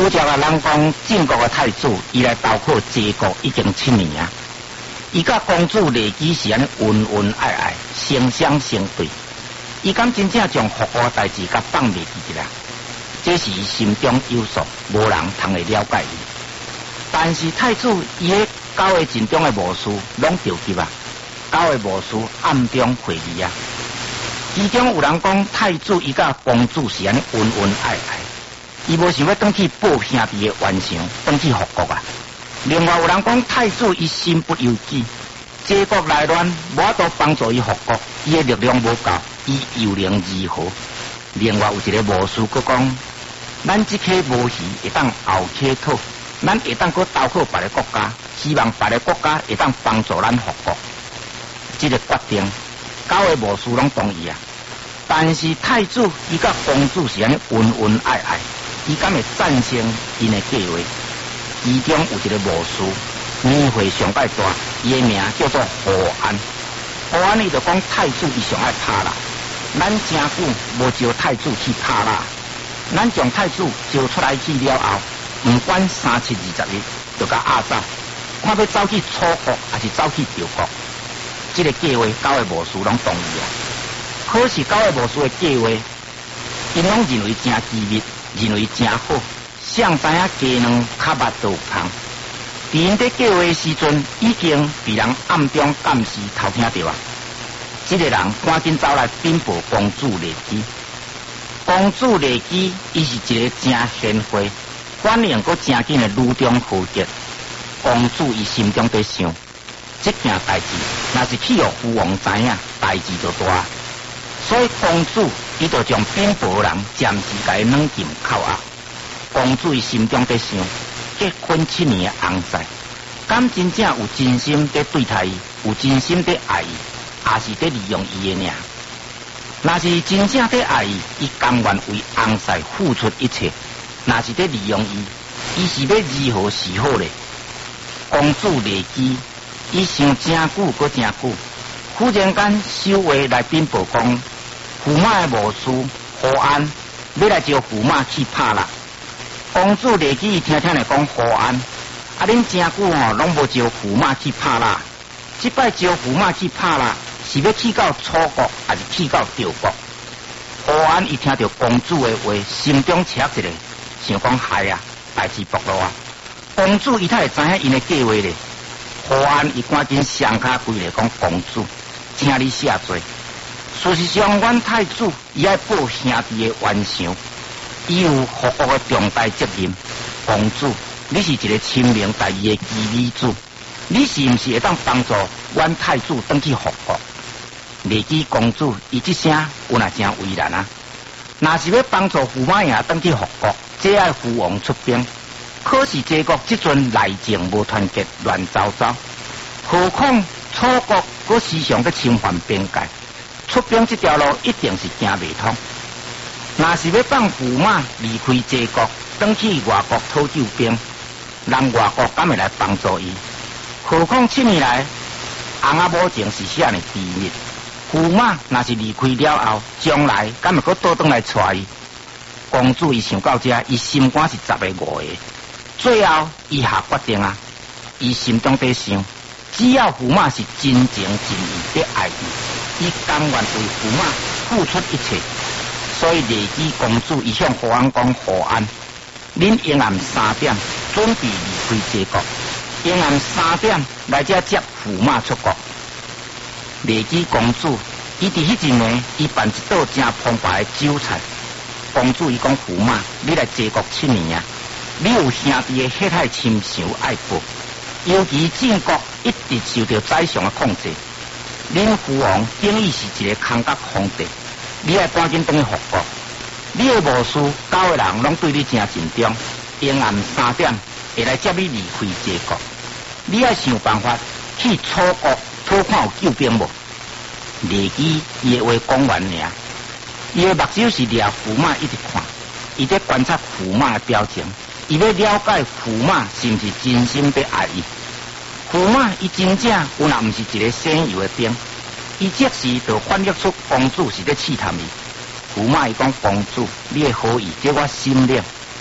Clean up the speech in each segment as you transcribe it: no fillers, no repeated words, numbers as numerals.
拄则啊，人讲晋国的太子，伊来投靠齐国已经7年啊。伊甲公主丽姬是安尼恩恩爱爱，相相相对。伊敢真正将复国代志甲放袂记啦？这是伊心中有数，无人通会了解伊。但是太子伊迄9个阵中的巫师拢着急啊，9个巫师暗中会议啊。其中有人讲太子伊甲公主是安尼恩恩爱爱，伊无想要转去报兄弟的冤仇，转去复国啊。另外有人讲太子伊心不由己，齐国内乱，无法度帮助伊复国，伊的力量无够，伊又能如何？另外有一个巫师佫讲，咱即颗巫鱼会当后乞讨，咱会当佫投靠别个国家，希望别个国家会当帮助咱复国。这个决定9个巫师拢同意啊。但是太子伊甲公主是安尼恩恩爱爱，伊敢会赞成因的计划？其中有一个巫师，年岁上介大，伊的名叫做胡安。胡安伊就讲太子伊上爱拍蜡，咱真久无招太子去拍蜡，咱将太子招出来去了后，不管37、20日，就甲押走，看要走去楚国还是走去赵国。这个计划9个巫师拢同意啊。可是9个巫师的计划，因拢认为真机密，认为真好。谁知影鸡卵较肉都有香。伫因在计划的时阵，已经被人暗中监视偷听到啊。这个人赶紧走来禀报公主丽姬。公主丽姬伊是一个真贤惠，反应佫真紧的女中豪杰。公主伊心中在想，这件代志若是去互父王知影，代志就大。所以公主伊就将禀报人暂时甲伊软禁扣押。公主伊心中在想，结婚7年的翁婿，敢真正有真心在对待伊，有真心在爱伊，还是在利用伊的呢？若是真正在爱伊，伊甘愿为翁婿付出一切；若是在利用伊，伊是要如何是好呢？公主丽姬，伊想真久搁真久，忽然间守卫来禀报讲，驸马的巫师胡安要来招驸马去拍蜡。公主丽姬听听来讲，胡安啊，恁真久拢无招驸马去拍蜡，即摆招驸马去拍蜡，是要去到楚国，还是去到赵国？胡安一听到公主的话，心中切一个，想讲嗨啊，代志暴露啊！公主伊才会知影因的计划咧。胡安伊赶紧双脚跪咧讲，公主，请你赦罪。事实上，阮太子伊爱报兄弟的冤仇。伊有复国的重大责任。公主，你是一个深明大义的奇女子，你是毋是会当帮助阮太子转去复国？丽姬公主，伊这声有哪真为难啊？若是要帮助驸马爷转去复国，这爱父王出兵。可是齐国这阵内政无团结，乱糟糟，何况楚国搁时常在侵犯边界，出兵这条路一定是行袂通。若是要放驸马离开齐国，转去外国讨救兵，人外国敢会来帮助伊？何况7年来，翁仔某情是遐尼秘密，驸马若是离开了后，将来敢会搁倒转来带伊？公主伊想到这，伊心肝是10个5个。最后，伊下决定啊，伊心中在想，只要驸马是真情真意在爱伊，伊甘愿为驸马付出一切。所以丽姬公主伊向胡安讲，胡安，恁阴暗3点准备离开齐国，阴暗3点来这接驸马出国。丽姬公主伊伫迄阵呢，伊办一道真澎湃的酒菜。公主伊讲，驸马，你来齐国7年啊，你有兄弟的血海亲情爱报，尤其晋国一直受到宰相的控制，恁父王等于是一个空角皇帝。你爱赶紧转去复国，你的巫师9个人拢对你真尽忠，阴暗3点会来接你离开齐国。你爱想办法去楚国讨看有救兵无？丽姬伊的话讲完尔，伊的目睭是掠驸马一直看，伊在观察驸马的表情，伊要了解驸马是毋是真心在爱伊。驸马伊真正有若毋是一个省油的兵。伊即时就翻译出公主是在试探伊。驸马伊讲，公主，你的好意，这我心领。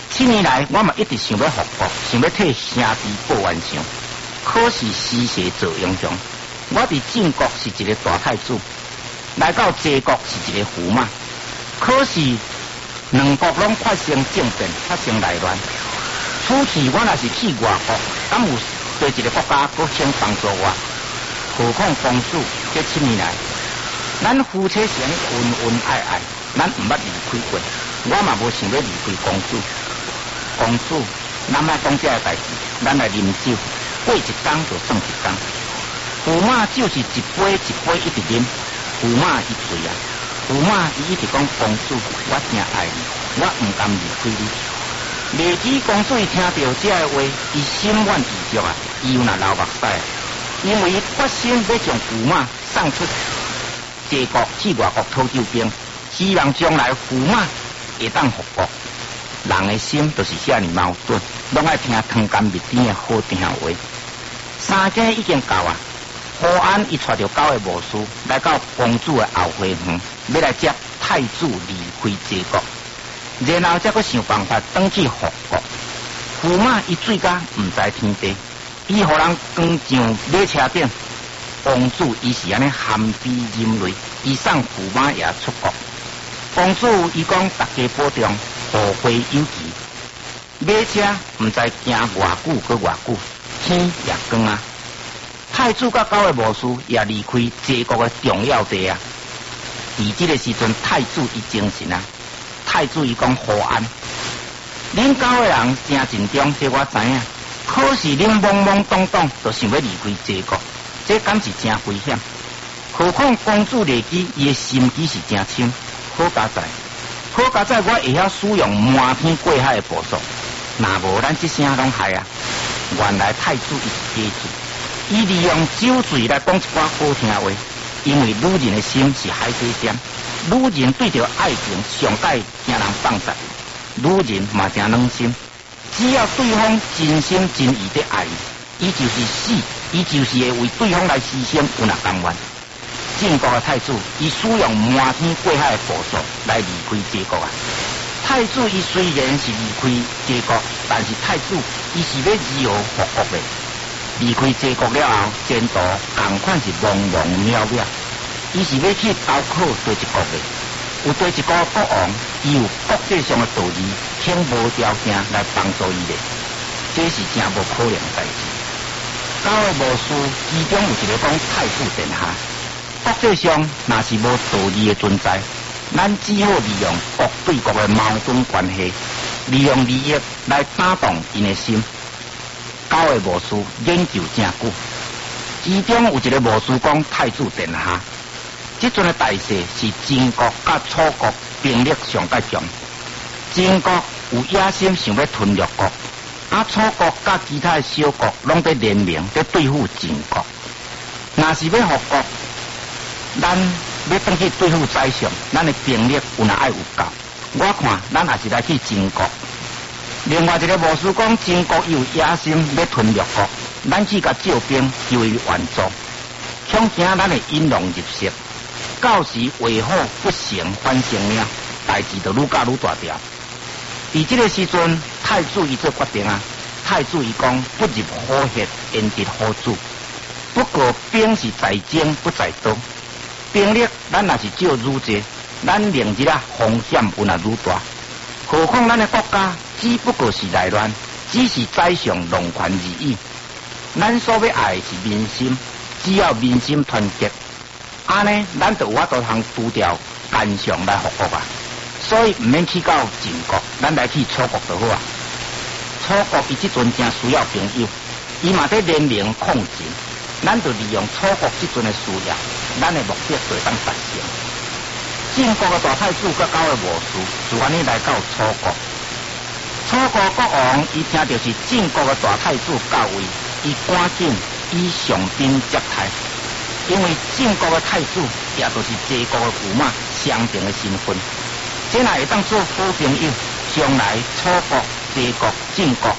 7年来，我嘛一直想要复国，想要替兄弟报冤仇。可是时势做英雄，我伫晋国是一个大太子，来到齐国是一个驸马。可是两国拢发生政变，发生内乱。此去我若是去外国，敢有对一个国家搁想帮助我？何况公主这7年来，咱夫妻间恩恩爱爱，咱毋捌离开过。我嘛无想要离开公主。公主，咱莫讲这个代志，咱来啉酒，过一天就算一天。驸马就是一杯一杯一直啉，驸马伊醉啊！驸马伊一直讲公主，我真爱你，我毋甘离开你。未记公主伊听到这个话，伊心愿意足啊，伊有那流目屎，因为伊决心要将驸马送出齐国去外国讨救兵，希望将来驸马会当复国。人的心就是遐尔矛盾，拢爱听汤干蜜甜的好听话。3更已经到啊，胡安伊带着9个武士来到公主的后花园，要来接太子离开齐国。然后才阁想办法转去复国。驸马伊醉甲毋知天地，伊互人扛上马车顶。公主伊是安尼含悲饮泪，伊送驸马爷出国。公主伊讲大家保重，后会有期。马车毋知行偌久搁偌久，天也光啊。太子甲9个武士也离开齐国的重要地啊。伫这个时阵，太子伊精神啊。太子伊讲胡安，恁9个人真尽忠，这我知影。可是恁懵懵懂懂，就想要离开齐国，这敢是真危险。何况公主丽姬伊的心机是真深，好佳哉，好佳哉，我会晓使用瞒天过海的步数，若无咱这声拢害啊。原来太子伊是假子，伊利用酒醉来讲一寡好听话，因为女人的心是海底针。女人对着爱情上界惊人放肆，女人嘛真软心，只要对方真心真意的爱伊，伊就是死，伊就是会为对方来牺牲，有那甘愿。晋国的太子，伊使用瞒天过海的步数来离开齐国啊。太子伊虽然是离开齐国，但是太子伊是要如何复国的？离开齐国了后，前途同款是茫茫渺渺。伊是要去投靠对一国的，有对一个国王，伊有国际上的道义，肯无条件来帮助伊的，这是真无可能的代志。9个武士其中有一个讲太子殿下，国际上若是无道义的存在，咱只好利用国对国的矛盾关系，利用利益来打动因的心。9个武士研究真久，其中有一个武士讲太子殿下。这阵的大势是晋国甲楚国兵力上介强，晋国有野心想要吞略国，楚国甲其他的小国拢在联名在对付晋国。若是要复国，咱要转去对付宰相，咱的兵力有哪爱有够？我看咱也是来去晋国。另外一个武士讲，晋国有野心要吞略国，咱去甲招兵就会援助，恐惊咱的引狼入室。到时为祸不成反成命，代志就愈搞愈大条。伫这个时阵，太子伊做决定啊。太子伊讲不入虎穴，焉得虎子。不过兵是在精不在多，兵力咱若是少愈济，咱明日啊风险有那愈大。何况咱的国家只不过是内乱，只是宰相弄权而已。咱所要爱的是民心，只要民心团结。安尼，咱就有法度通除掉奸相来复国啊！所以毋免去到晋国，咱来去楚国就好啊。楚国伊即阵正需要朋友，伊嘛在联名抗晋，咱就利用楚国即阵的需要，咱的目的就会当达成。晋国的大太子甲9个武士就安尼来到楚国。楚国国王伊听到是晋国的大太子到位，伊赶紧以上宾接待。因为晋国的太子也就是齐国的驸马相同的身份，这若会当做好朋友，将来楚国、齐国、晋国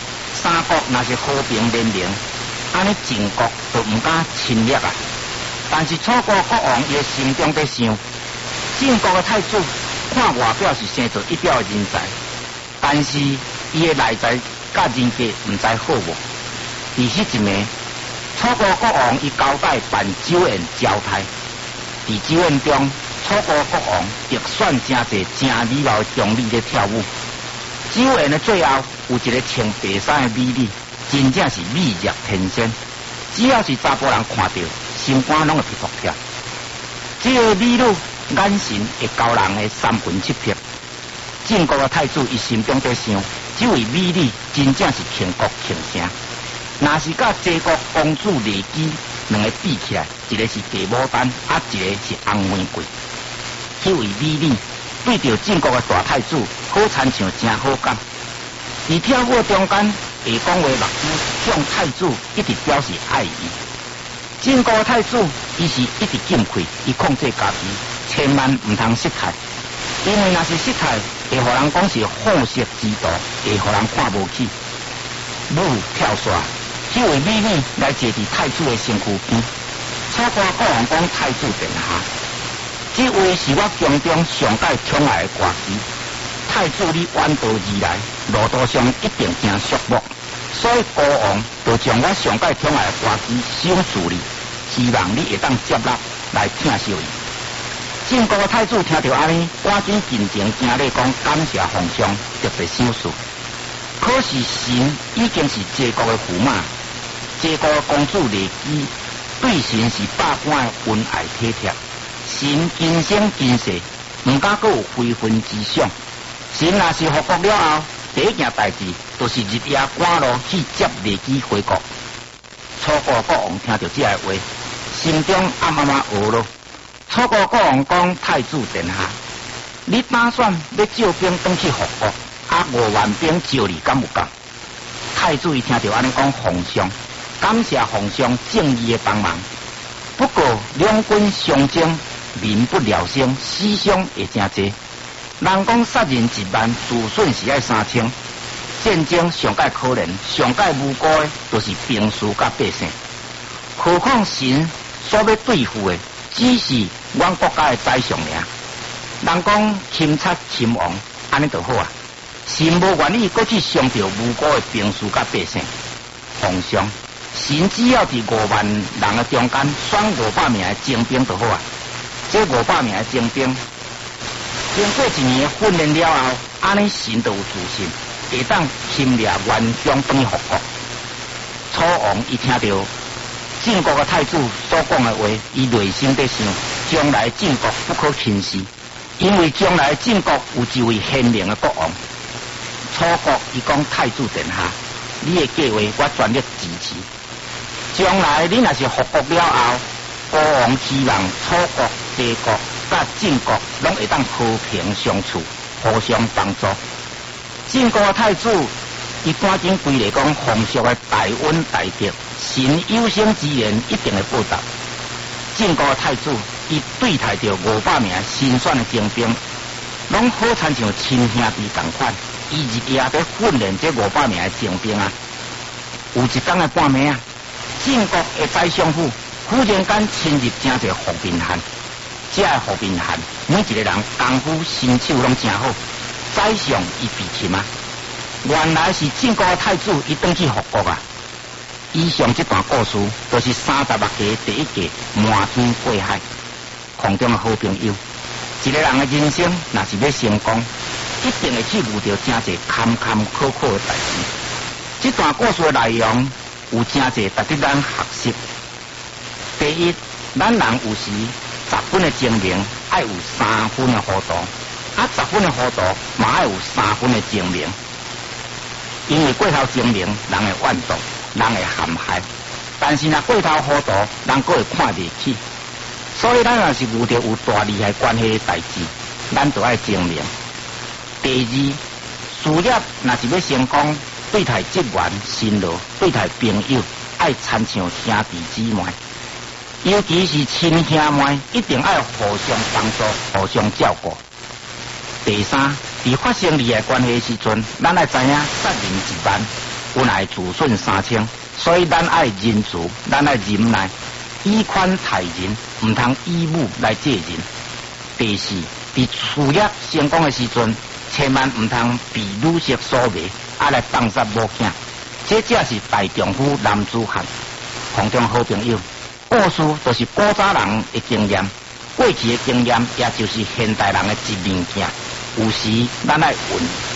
3国若是和平联名，安尼晋国就唔敢侵略啊。但是楚国国王伊心中在想，晋国的太子看外表是生做一表的人才， 但是伊的内在甲人格毋知好无。伫迄一暝，楚国国王伊交代办酒宴招待，伫酒宴中，楚国国王特选真侪真美貌的中女咧跳舞。酒宴的最后，有一个穿白衫的美女，真正是美若天仙。只要是查甫人看到，心肝拢会皮扑跳。这个美女眼神会交人的三魂七魄。晋国的太子伊心中在想，这位美女真正是倾国倾城。若是甲齐国公主骊姬两个比起来，一个是茶牡丹，一个是红玫瑰。这位美女对着晋国的大太子好亲像真好感。伫跳舞中间，会讲话目珠向太子一直表示爱意。晋国的太子伊是一直敬佩，伊控制家己，千万唔通失态，因为若是失态，会互人讲是好色之徒，会互人看无起。舞跳煞。这位美女来坐伫太子的身躯边，楚国国王讲太子殿下，这位是我宫中上界宠爱的歌姬，太子你远道而来，路途上一定真寂寞，所以国王就将我上界宠爱的歌姬赏赐你，希望你会当接纳来听受伊。晋国的太子听到安尼，赶紧进前行礼讲感谢皇上特别赏赐。可是神已经是齐国的驸马。齐国公主骊姬对神是百般的恩爱体贴，神今生今世唔敢阁有非分之想。神若是复国了后，第一件代志就是日夜赶路去接骊姬回国。楚国国王听到这个话，心中暗暗学咯。楚国国王讲：太子殿下，你打算要召兵转去复国，5万兵招你，敢有够？太子伊听到安尼讲，皇上。感谢皇上正义的帮忙，不过两军相争，民不聊生，死伤会真多。人讲杀人1万，自损是爱3000。战争上界可怜，上界无辜的，就是兵士甲百姓。何况神所要对付的，只是阮国家的宰相尔。人讲钦察亲王，安尼就好啊。神无愿意搁去伤到无辜的兵士甲百姓。皇上。神只要伫5万人的中间选500名的精兵就好啊！这500名的精兵，经过1年的训练了后，安尼神就有自信，会当侵略元将转去复国。楚王一听到晋国的太子所讲的话，伊内心在想：将来晋国不可轻视，因为将来晋国有一位贤明的国王。楚国伊讲：太子殿下，你的计划我全力支持。将来你若是复国了后，国王希望楚国、齐国、甲晋国拢会当和平相处，互相帮助。晋国的太子伊赶紧归来讲，皇上的大恩大德，神有生之年一定会报答。晋国的太子伊对待着500名新选的精兵，拢好亲像亲兄弟同款，伊日夜在训练这500名的精兵啊。有一天的半暝啊。晋国的宰相府忽然间侵入真侪伏兵汉，这个伏兵汉每一个人功夫身手拢真好，宰相伊被擒啊！原来是晋国的太子伊转去复国啊！以上这段故事就是36家第一届满天过海，空中的好朋友。一个人的人生若是要成功，一定会去遇到真侪坎坎坷坷的代志。这段故事的内容。有真侪值得咱学习。第一，咱人有时10分的精明，爱有3分的糊涂；10分的糊涂，嘛爱有3分的精明。因为过头精明，人会怨毒，人会陷害；但是若过头糊涂，人佫会看不起。所以咱若是遇到有大利害关系的代志，咱就爱精明。第二，事业若是要成功。对待职员、新郎，对待朋友，爱亲像兄弟姊妹，尤其是亲兄妹，一定爱互相帮助、互相照顾。第三，伫发生利害关系的时阵，咱爱知影杀人1万，有来自损3000，所以咱爱仁慈，咱爱忍耐，以宽待人，唔通以武来借人。第四，伫事业成功的时阵， 千万唔通被女色所迷，来放杀某囝。这才是大丈夫男子汉。空中好朋友，故事就是古早人的经验，过去的经验也就是现代人的一面镜。有时咱爱运